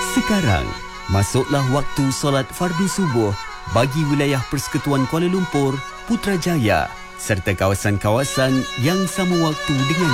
Sekarang, masuklah waktu solat fardu subuh bagi wilayah Persekutuan Kuala Lumpur, Putrajaya serta kawasan-kawasan yang sama waktu dengan